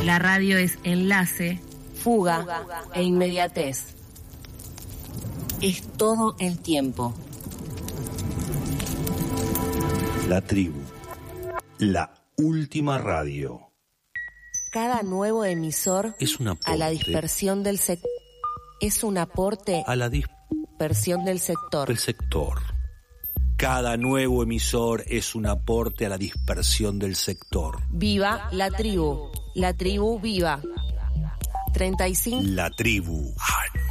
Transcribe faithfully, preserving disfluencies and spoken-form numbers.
La radio es enlace, fuga e inmediatez. Es todo el tiempo. La tribu, la última radio. Cada nuevo emisor Es un aporte a la dispersión del sector. Es un aporte a la dispersión del sector. del sector. Cada nuevo emisor es un aporte a la dispersión del sector. Viva la tribu. La tribu viva. treinta y cinco La tribu.